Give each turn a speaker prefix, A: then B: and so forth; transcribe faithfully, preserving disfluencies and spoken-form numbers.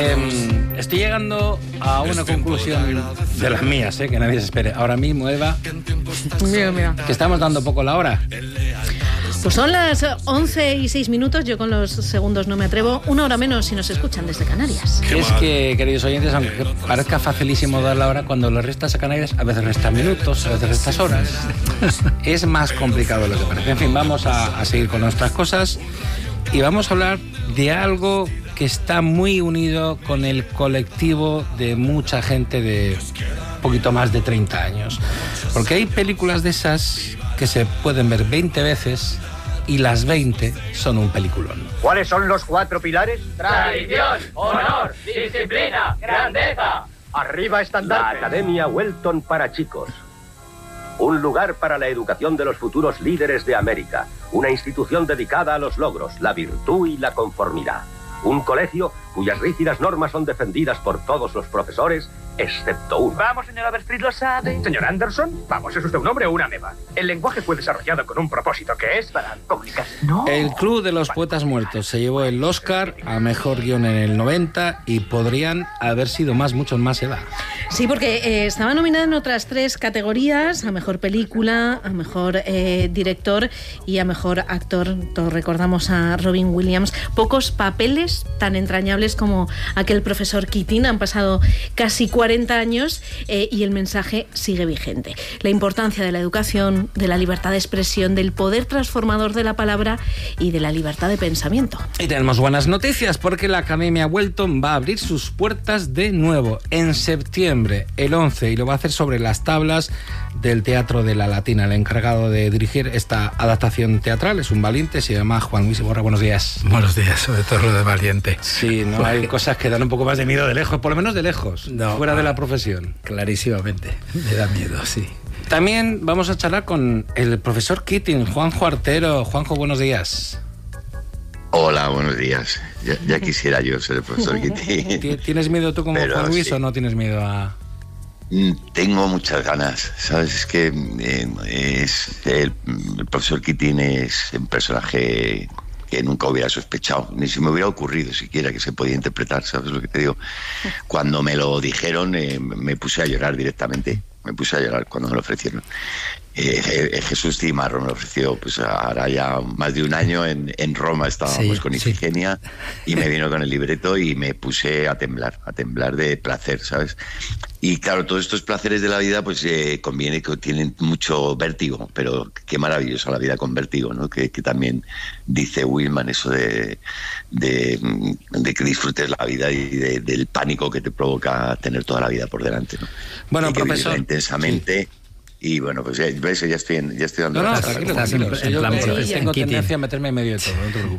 A: Eh, estoy llegando a una conclusión de las mías, eh, que nadie se espere. Ahora mismo, Eva,
B: mira, mira.
A: que estamos dando poco la hora.
B: Pues son las once y seis minutos, yo con los segundos no me atrevo. Una hora menos si nos escuchan desde Canarias.
A: Es que, queridos oyentes, aunque parezca facilísimo dar la hora, cuando le restas a Canarias, a veces restas minutos, a veces restas horas. Es más complicado de lo que parece. En fin, vamos a, a seguir con nuestras cosas y vamos a hablar de algo que está muy unido con el colectivo de mucha gente de un poquito más de treinta años. Porque hay películas de esas que se pueden ver veinte veces y las veinte son un peliculón.
C: ¿Cuáles son los cuatro pilares?
D: Tradición, honor, disciplina, grandeza.
C: Arriba estandarte.
E: La Academia Welton para chicos. Un lugar para la educación de los futuros líderes de América. Una institución dedicada a los logros, la virtud y la conformidad. Un colegio cuyas rígidas normas son defendidas por todos los profesores, excepto uno.
C: Vamos, señor Aberstreet, lo sabe. Señor Anderson, vamos, ¿es usted un hombre o una ameba? El lenguaje fue desarrollado con un propósito que es para comunicarse. No.
A: El Club de los Poetas Muertos se llevó el Oscar a Mejor Guión en el noventa y podrían haber sido más, muchos más, Eva.
B: Sí, porque eh, estaba nominada en otras tres categorías, a Mejor Película, a Mejor eh, Director y a Mejor Actor. Todos recordamos a Robin Williams. Pocos papeles tan entrañables como aquel profesor Keating. Han pasado casi cuarenta años eh, y el mensaje sigue vigente. La importancia de la educación, de la libertad de expresión, del poder transformador de la palabra y de la libertad de pensamiento.
A: Y tenemos buenas noticias porque la Academia Welton va a abrir sus puertas de nuevo en septiembre, el once, y lo va a hacer sobre las tablas del Teatro de la Latina. El encargado de dirigir esta adaptación teatral es un valiente, se llama Juan Luis Iborra. Buenos días.
F: Buenos días, sobre todo lo de valiente.
A: Sí, no hay cosas que dan un poco más de miedo de lejos, por lo menos de lejos, no, fuera de la profesión.
F: Clarísimamente, me da miedo, sí.
A: También vamos a charlar con el profesor Keating, Juanjo Artero. Juanjo, buenos días.
G: Hola, buenos días. Ya, ya quisiera yo ser el profesor Keating.
A: ¿Tienes miedo tú como Pero, Juan Luis sí. o no tienes miedo a...?
G: Tengo muchas ganas, ¿sabes? Es que eh, es el, el profesor Keating es un personaje que nunca hubiera sospechado, ni si me hubiera ocurrido siquiera que se podía interpretar, ¿sabes lo que te digo? Cuando me lo dijeron, eh, me puse a llorar directamente, me puse a llorar cuando me lo ofrecieron. Eh, Jesús Cimarro me lo ofreció, pues ahora ya más de un año en, en Roma estábamos sí, con Ifigenia sí. y me vino con el libreto y me puse a temblar, a temblar de placer, ¿sabes? Y claro, todos estos placeres de la vida pues eh, conviene que tienen mucho vértigo, pero qué maravillosa la vida con vértigo, ¿no? Que, que también dice Willman eso de, de, de que disfrutes la vida y de, del pánico que te provoca tener toda la vida por delante, ¿no?
A: Bueno,
G: y que
A: profesor,
G: intensamente. Sí. Y bueno, pues ya, ves, ya estoy, ya estoy dando...
A: No, no,
G: la
A: tranquilo, tranquilo. Yo tengo tendencia a meterme en medio de todo, no te preocupes.